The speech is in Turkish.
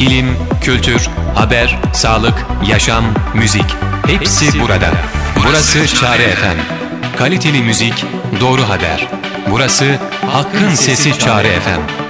İlim, kültür, haber, sağlık, yaşam, müzik. Hepsi burada. Burası Çare FM. Kaliteli müzik, doğru haber. Burası Hakkın Sesi Çare FM.